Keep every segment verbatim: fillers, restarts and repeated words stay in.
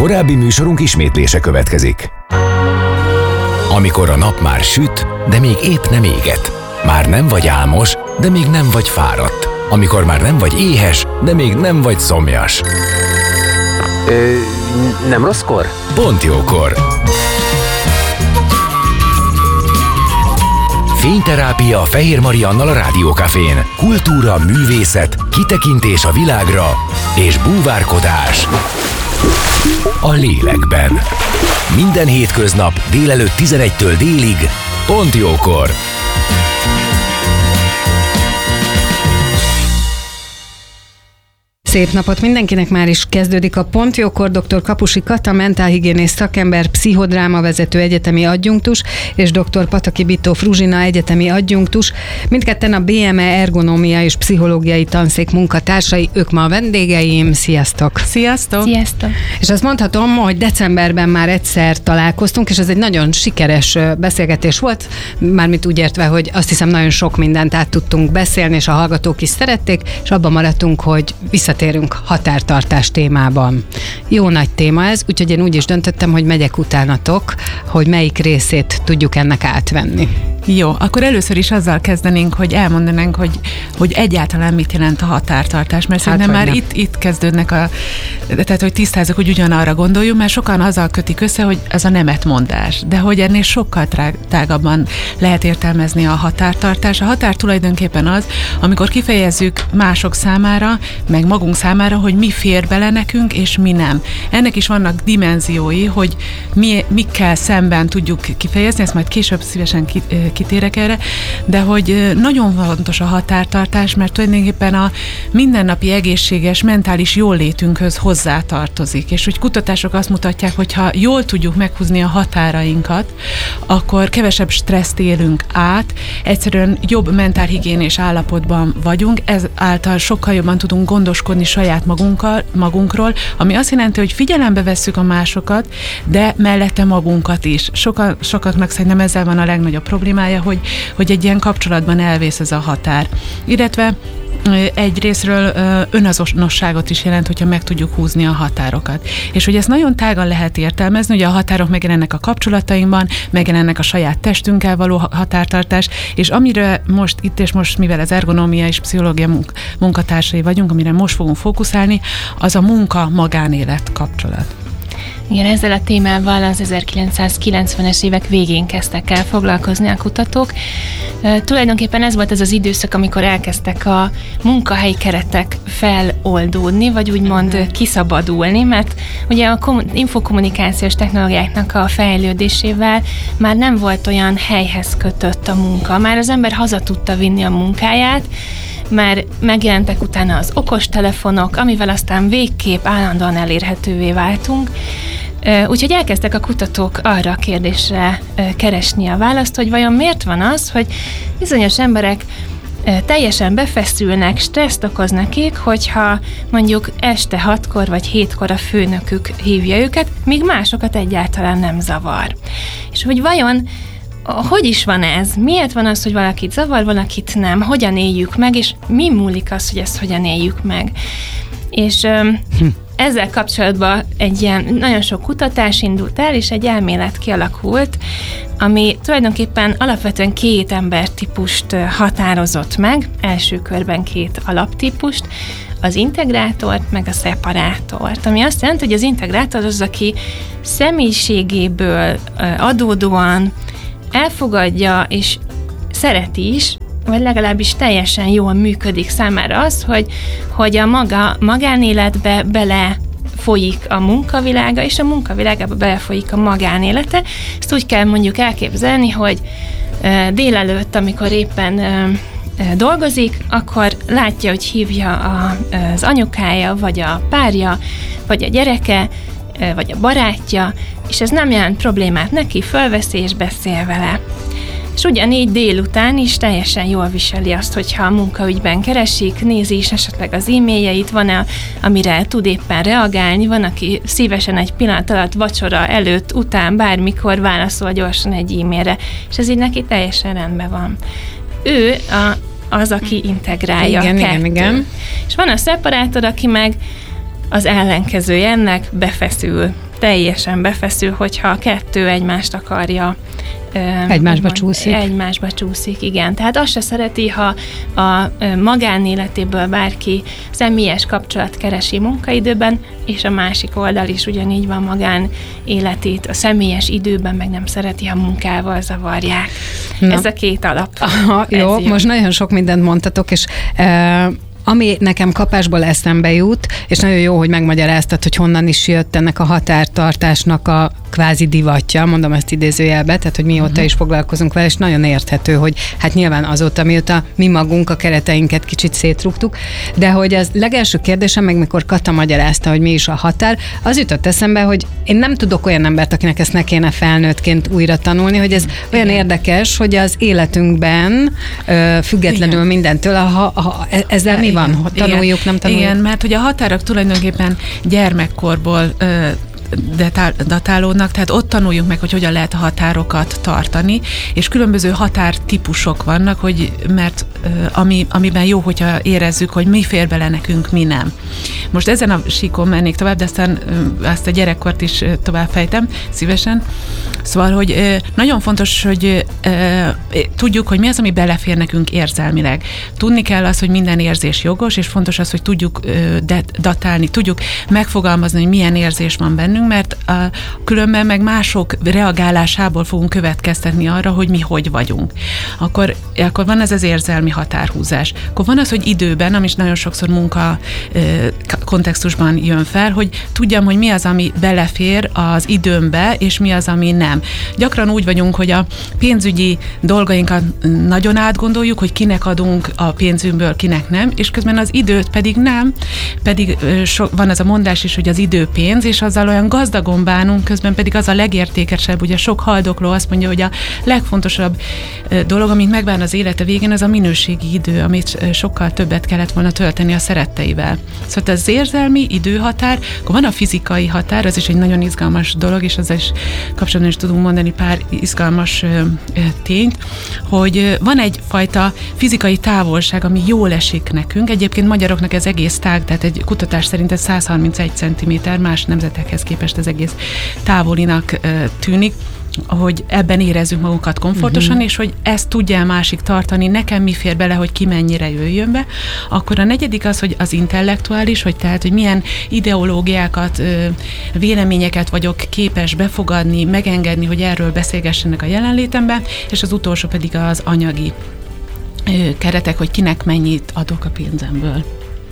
Korábbi műsorunk ismétlése következik. Amikor a nap már süt, de még épp nem éget. Már nem vagy álmos, de még nem vagy fáradt. Amikor már nem vagy éhes, de még nem vagy szomjas. Ö, nem rosszkor? Pont jókor. Fényterápia Fehér Mariannal a Rádiókafén. Kultúra, művészet, kitekintés a világra és búvárkodás a lélekben. Minden hétköznap délelőtt tizenegytől délig, pont jókor. Szép napot mindenkinek, már is kezdődik a Pont Jókor. doktor Kapusi Kata, mentálhigiénész szakember, pszichodrámavezető egyetemi adjunktus, és doktor Pataki Bittó Fruzsina, egyetemi adjunktus. Mindketten a bé em e ergonómia és pszichológiai tanszék munkatársai, ők ma a vendégeim. Sziasztok! Sziasztok! Sziasztok! És azt mondhatom, hogy decemberben már egyszer találkoztunk, és ez egy nagyon sikeres beszélgetés volt, mármint úgy értve, hogy azt hiszem nagyon sok mindent át tudtunk beszélni, és a hallgatók is szerették, és abban maradtunk, hogy visszatérünk Térünk határtartás témában. Jó nagy téma ez, úgyhogy én úgy is döntöttem, hogy megyek utánatok, hogy melyik részét tudjuk ennek átvenni. Jó, akkor először is azzal kezdenénk, hogy elmondanánk, hogy, hogy egyáltalán mit jelent a határtartás, mert hát szerintem már itt, itt kezdődnek a, tehát hogy tisztázzuk, hogy ugyanarra gondoljunk, mert sokan azzal kötik össze, hogy ez a nemetmondás, de hogy ennél sokkal tágabban lehet értelmezni a határtartás. A határ tulajdonképpen az, amikor kifejezzük mások számára, meg magunk számára, hogy mi fér bele nekünk, és mi nem. Ennek is vannak dimenziói, hogy mi, mikkel szemben tudjuk kifejezni, ezt majd később szívesen ki, kitérek erre, de hogy nagyon fontos a határtartás, mert tulajdonképpen a mindennapi egészséges mentális jólétünkhöz hozzátartozik, és hogy kutatások azt mutatják, hogy ha jól tudjuk meghúzni a határainkat, akkor kevesebb stresszt élünk át, egyszerűen jobb mentálhigiénés állapotban vagyunk, ezáltal sokkal jobban tudunk gondoskodni saját magunkkal, magunkról, ami azt jelenti, hogy figyelembe vesszük a másokat, de mellette magunkat is. Soka, sokaknak szerintem ezzel van a legnagyobb problémája, hogy, hogy egy ilyen kapcsolatban elvész ez a határ. Illetve egy részről önazonosságot is jelent, hogyha meg tudjuk húzni a határokat. És hogy ezt nagyon tágan lehet értelmezni, hogy a határok megjelennek a kapcsolatainkban, megjelennek a saját testünkkel való határtartás, és amire most itt és most, mivel az ergonómia és pszichológia munk- munkatársai vagyunk, amire most fogunk fókuszálni, az a munka-magánélet kapcsolat. Igen, ezzel a témával az ezerkilencszázkilencvenes évek végén kezdtek el foglalkozni a kutatók. E, tulajdonképpen ez volt az az időszak, amikor elkezdtek a munkahelyi keretek feloldódni, vagy úgymond kiszabadulni, mert ugye a kom- infokommunikációs technológiáknak a fejlődésével már nem volt olyan helyhez kötött a munka. Már az ember haza tudta vinni a munkáját, már megjelentek utána az okostelefonok, amivel aztán végképp állandóan elérhetővé váltunk. Úgyhogy elkezdtek a kutatók arra a kérdésre keresni a választ, hogy vajon miért van az, hogy bizonyos emberek teljesen befeszülnek, stresszt okoz nekik, hogyha mondjuk este hatkor vagy hétkor a főnökük hívja őket, míg másokat egyáltalán nem zavar. És hogy vajon hogy is van ez? Miért van az, hogy valakit zavar, valakit nem? Hogyan éljük meg, és mi múlik az, hogy ezt hogyan éljük meg? És öm, hm. ezzel kapcsolatban egy ilyen nagyon sok kutatás indult el, és egy elmélet kialakult, ami tulajdonképpen alapvetően két embertípust határozott meg, első körben két alaptípust, az integrátort, meg a szeparátort, ami azt jelenti, hogy az integrátor az, aki személyiségéből adódóan elfogadja és szereti is, vagy legalábbis teljesen jól működik számára az, hogy, hogy a maga magánéletbe bele folyik a munkavilága, és a munkavilágába belefolyik a magánélete. Ezt úgy kell mondjuk elképzelni, hogy uh, délelőtt, amikor éppen uh, uh, dolgozik, akkor látja, hogy hívja a, az anyukája, vagy a párja, vagy a gyereke, uh, vagy a barátja, és ez nem jelent problémát neki, fölveszi és beszél vele. És ugyanígy délután is teljesen jól viseli azt, hogyha a munkaügyben keresik, nézi is esetleg az e-mailjeit, van-e, amire tud éppen reagálni, van, aki szívesen egy pillanat alatt vacsora előtt, után, bármikor válaszol gyorsan egy e-mailre, és ez így neki teljesen rendben van. Ő a, az, aki integrálja igen, a kettőt. igen, igen. És van a szeparátor, aki meg az ellenkezője ennek befeszül, teljesen befeszül, hogyha a kettő egymást akarja egymásba csúszik. Egymásba csúszik, igen. Tehát azt se szereti, ha a magánéletéből bárki személyes kapcsolat keresi munkaidőben, és a másik oldal is ugyanígy van magánéletét a személyes időben, meg nem szereti, ha munkával zavarják. Na. Ez a két alap. Aha, jó, jó, most nagyon sok mindent mondtatok, és e- ami nekem kapásból eszembe jut, és nagyon jó, hogy megmagyaráztad, hogy honnan is jött ennek a határtartásnak a kvázi divatja, mondom ezt idézőjelbe, tehát hogy mióta uh-huh. is foglalkozunk vele, és nagyon érthető, hogy hát nyilván azóta, mióta mi magunk a kereteinket kicsit szétrugtuk, de hogy az legelső kérdésem, meg mikor Kata magyarázta, hogy mi is a határ, az jutott eszembe, hogy én nem tudok olyan embert, akinek ezt ne kéne felnőttként újra tanulni, hogy ez olyan Igen. érdekes, hogy az életünkben függetlenül Igen. mindentől, ha, ha ezzel mi van? Tanuljuk, Igen. nem tanuljuk? Igen, mert hogy a határok tulajdonképpen gyermekkorból ö, datálódnak, tehát ott tanuljuk meg, hogy hogyan lehet a határokat tartani, és különböző határtípusok vannak, hogy mert ö, ami, amiben jó, hogyha érezzük, hogy mi fér bele nekünk, mi nem. Most ezen a síkon mennék tovább, de aztán ö, azt a gyerekkort is ö, tovább fejtem szívesen. Szóval, hogy ö, nagyon fontos, hogy ö, tudjuk, hogy mi az, ami belefér nekünk érzelmileg. Tudni kell az, hogy minden érzés jogos, és fontos az, hogy tudjuk ö, datálni, tudjuk megfogalmazni, hogy milyen érzés van bennünk, mert a, különben meg mások reagálásából fogunk következtetni arra, hogy mi hogy vagyunk. Akkor, akkor van ez az érzelmi határhúzás. Akkor van az, hogy időben, ami is nagyon sokszor munka ö, kontextusban jön fel, hogy tudjam, hogy mi az, ami belefér az időmbe, és mi az, ami nem. Gyakran úgy vagyunk, hogy a pénzügyi dolgainkat nagyon átgondoljuk, hogy kinek adunk a pénzünkből, kinek nem, és közben az időt pedig nem, pedig ö, so, van az a mondás is, hogy az idő pénz, és azzal olyan gazdagon bánunk, közben pedig az a legértékesebb, ugye sok haldokló azt mondja, hogy a legfontosabb dolog, amit megvár az élete végén, az a minőségi idő, amit sokkal többet kellett volna tölteni a szeretteivel. Szóval az érzelmi időhatár, akkor van a fizikai határ, az is egy nagyon izgalmas dolog, és ezzel is kapcsolatban is tudunk mondani pár izgalmas tényt, hogy van egyfajta fizikai távolság, ami jól esik nekünk. Egyébként magyaroknak ez egész tág, tehát egy kutatás szerint ez száz harmincegy centiméter, más nemzetekhez képest ez egész távolinak tűnik, hogy ebben érezzük magunkat komfortosan, uh-huh. és hogy ezt tudja a másik tartani, nekem mi fér bele, hogy ki mennyire jöjjön be. Akkor a negyedik az, hogy az intellektuális, hogy tehát, hogy milyen ideológiákat, véleményeket vagyok képes befogadni, megengedni, hogy erről beszélgessenek a jelenlétemben, és az utolsó pedig az anyagi keretek, hogy kinek mennyit adok a pénzemből.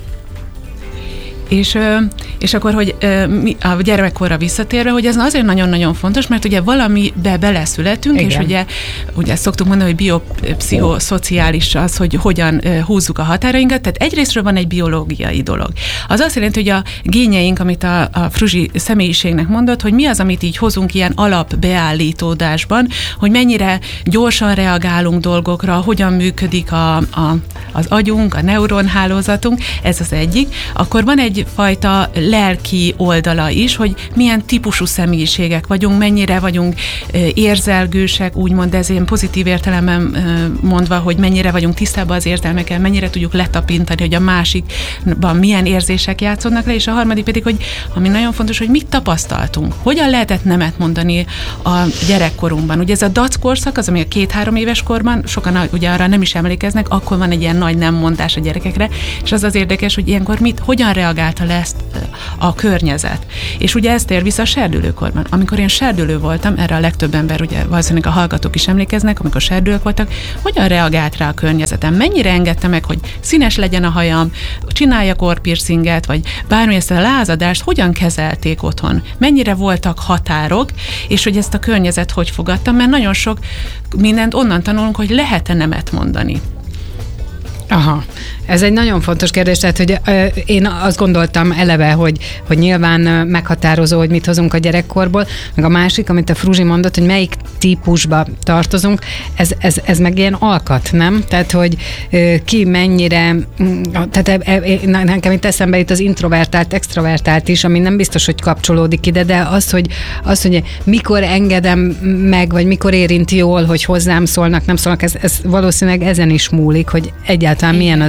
És, és akkor, hogy a gyermekkorra visszatérve, hogy ez azért nagyon-nagyon fontos, mert ugye valamibe beleszületünk, Igen. és ugye, ugye szoktuk mondani, hogy biopszichoszociális az, hogy hogyan húzzuk a határainkat, tehát egyrésztről van egy biológiai dolog. Az azt jelenti, hogy a génjeink, amit a, a Fruzsi személyiségnek mondott, hogy mi az, amit így hozunk ilyen alapbeállítódásban, hogy mennyire gyorsan reagálunk dolgokra, hogyan működik a, a, az agyunk, a neuronhálózatunk, ez az egyik. Akkor van egy fajta lelki oldala is, hogy milyen típusú személyiségek vagyunk, mennyire vagyunk érzelgősek, úgymond ez ilyen pozitív értelemben mondva, hogy mennyire vagyunk tisztában az érzelmekkel, mennyire tudjuk letapintani, hogy a másikban milyen érzések játszódnak le, és a harmadik pedig, hogy ami nagyon fontos, hogy mit tapasztaltunk. Hogyan lehetett nemet mondani a gyerekkorunkban. Ugye ez a dac korszak, az, ami a két-három éves korban, sokan ugye arra nem is emlékeznek, akkor van egy ilyen nagy nemmondás a gyerekekre, és az az érdekes, hogy ilyenkor mit, hogyan reagálta le ezt a környezet. És ugye ez tér vissza a serdülőkorban. Amikor én serdülő voltam, erre a legtöbb ember, ugye valószínűleg a hallgatók is emlékeznek, amikor serdülők voltak, hogyan reagált rá a környezetem? Mennyire engedte meg, hogy színes legyen a hajam, csináljak orrpiercinget, vagy bármi, ezt a lázadást hogyan kezelték otthon? Mennyire voltak határok, és hogy ezt a környezet hogy fogadta, mert nagyon sok mindent onnan tanulunk, hogy lehet-e nemet mondani. Aha, ez egy nagyon fontos kérdés, tehát hogy ö, én azt gondoltam eleve, hogy, hogy nyilván meghatározó, hogy mit hozunk a gyerekkorból, meg a másik, amit a Fruzsi mondott, hogy melyik típusba tartozunk, ez, ez, ez meg ilyen alkat, nem? Tehát, hogy ö, ki mennyire, tehát e, e, nekem itt eszembe itt az introvertált, extrovertált is, ami nem biztos, hogy kapcsolódik ide, de az, hogy, az, hogy mikor engedem meg, vagy mikor érinti jól, hogy hozzám szólnak, nem szólnak, ez, ez valószínűleg ezen is múlik, hogy egyáltalán milyen az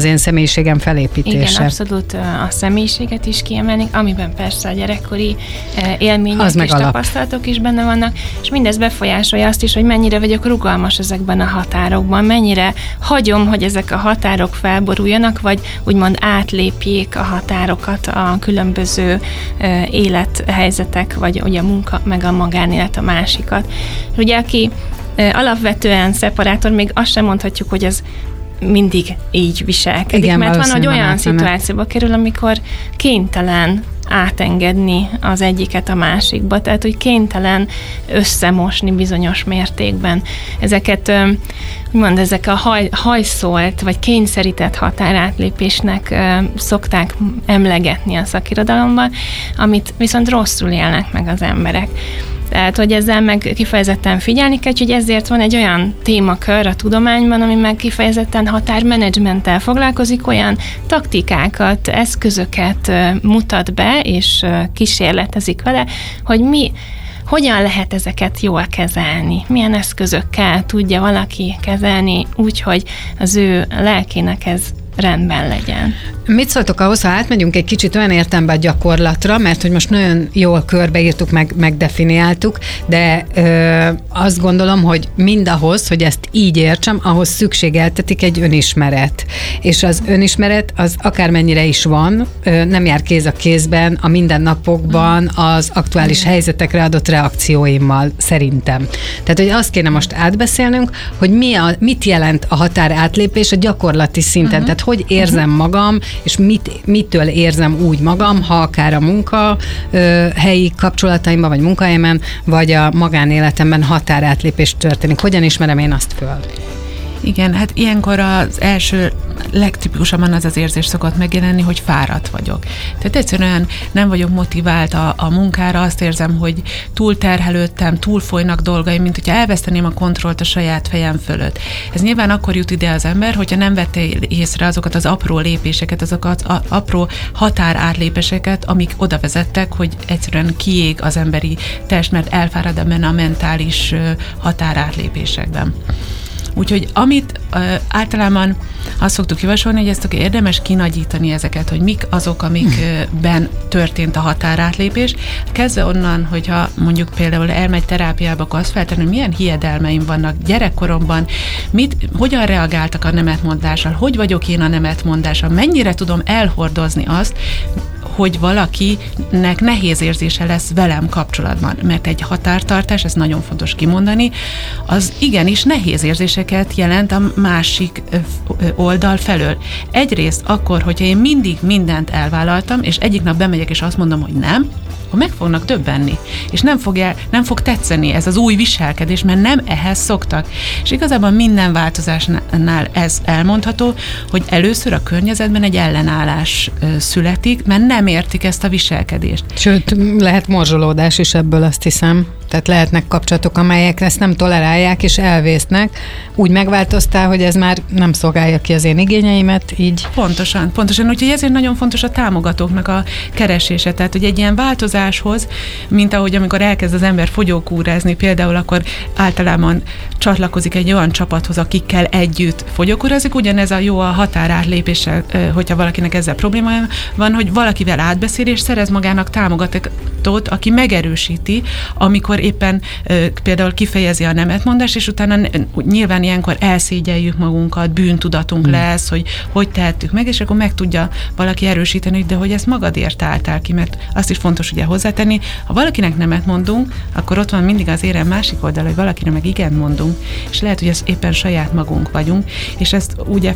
az én személyiségem felépítése. Igen, abszolút a személyiséget is kiemelni, amiben persze a gyerekkori élmények és tapasztalatok is benne vannak, és mindez befolyásolja azt is, hogy mennyire vagyok rugalmas ezekben a határokban, mennyire hagyom, hogy ezek a határok felboruljanak, vagy úgymond átlépjék a határokat a különböző élethelyzetek, vagy ugye a munka, meg a magánélet a másikat. Ugye aki alapvetően szeparátor, még azt sem mondhatjuk, hogy az mindig így viselkedik, igen, mert van, hogy olyan szituációba kerül, amikor kénytelen átengedni az egyiket a másikba, tehát hogy kénytelen összemosni bizonyos mértékben. Ezeket, úgymond ezek a haj, hajszolt vagy kényszerített határátlépésnek szokták emlegetni a szakirodalomban, amit viszont rosszul élnek meg az emberek. Tehát, hogy ezzel meg kifejezetten figyelni kell, hogy ezért van egy olyan témakör a tudományban, ami meg kifejezetten határmenedzsmenttel foglalkozik, olyan taktikákat, eszközöket mutat be, és kísérletezik vele, hogy mi, hogyan lehet ezeket jól kezelni, milyen eszközökkel tudja valaki kezelni úgy, hogy az ő lelkének ez rendben legyen. Mit szóltok ahhoz, ha átmegyünk egy kicsit olyan értelemben a gyakorlatra, mert hogy most nagyon jól körbeírtuk, meg, megdefiniáltuk, de ö, azt gondolom, hogy mindahhoz, hogy ezt így értsem, ahhoz szükségeltetik egy önismeret. És az önismeret az akármennyire is van, ö, nem jár kéz a kézben a mindennapokban az aktuális helyzetekre adott reakcióimmal, szerintem. Tehát, hogy azt kéne most átbeszélnünk, hogy mi a, mit jelent a határátlépés a gyakorlati szinten. Uh-huh. Tehát hogy érzem magam, és mit, mitől érzem úgy magam, ha akár a munka ö, helyi kapcsolataimban, vagy munkahelyemen, vagy a magánéletemben határátlépés történik. Hogyan ismerem én azt föl? Igen, hát ilyenkor az első legtipikusabban az az érzés szokott megjelenni, hogy fáradt vagyok. Tehát egyszerűen nem vagyok motivált a, a munkára, azt érzem, hogy túl terhelődtem, túl folynak dolgaim, mint hogyha elveszteném a kontrollt a saját fejem fölött. Ez nyilván akkor jut ide az ember, hogyha nem vette észre azokat az apró lépéseket, azokat az apró határátlépéseket, amik oda vezettek, hogy egyszerűen kiég az emberi test, mert elfárad ebben a mentális határátlépésekben. Úgyhogy amit uh, általában azt szoktuk javasolni, hogy ezt érdemes kinagyítani ezeket, hogy mik azok, amikben történt a határátlépés. Kezdve onnan, hogyha mondjuk például elmegy terápiába, akkor azt feltenni, hogy milyen hiedelmeim vannak gyerekkoromban, mit, hogyan reagáltak a nemetmondással, hogy vagyok én a nemetmondással, mennyire tudom elhordozni azt, hogy valakinek nehéz érzése lesz velem kapcsolatban. Mert egy határtartás, ez nagyon fontos kimondani, az igenis nehéz érzéseket jelent a másik oldal felől. Egyrészt akkor, hogyha én mindig mindent elvállaltam, és egyik nap bemegyek, és azt mondom, hogy nem, akkor meg fognak döbbenni, és nem fog, el, nem fog tetszeni ez az új viselkedés, mert nem ehhez szoktak. És igazából minden változásnál ez elmondható, hogy először a környezetben egy ellenállás születik, mert nem értik ezt a viselkedést. Sőt, lehet morzsolódás is ebből, azt hiszem. Tehát lehetnek kapcsolatok, amelyek ezt nem tolerálják, és elvésznek. Úgy megváltoztál, hogy ez már nem szolgálja ki az én igényeimet, így. Pontosan, pontosan. Úgyhogy ezért nagyon fontos a támogatóknak a keresése. Tehát, hogy egy ilyen változáshoz, mint ahogy amikor elkezd az ember fogyókúrázni, például akkor általában csatlakozik egy olyan csapathoz, akikkel együtt fogyókúrázik, ugyanez a jó a határátlépéssel, hogyha valakinek ezzel problémája van, hogy valakivel átbeszél, és szerez magának támogatót, aki megerősíti, amikor éppen ö, például kifejezi a nemetmondást, és utána nyilván ilyenkor elszégyeljük magunkat, bűntudatunk hmm. lesz, hogy hogy tehettük meg, és akkor meg tudja valaki erősíteni, de hogy ezt magadért álltál ki, mert azt is fontos ugye hozzátenni, ha valakinek nemet mondunk, akkor ott van mindig az érem másik oldal, hogy valakire meg igen mondunk, és lehet, hogy ez éppen saját magunk vagyunk, és ezt ugye